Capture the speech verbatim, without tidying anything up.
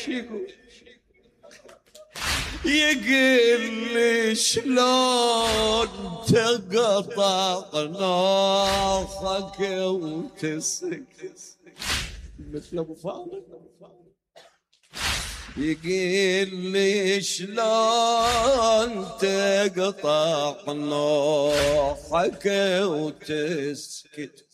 يقول يقل شلون تقطع ناخك وتسكت مثل ابو فاضل. يقل شلون تقطع ناخك وتسكت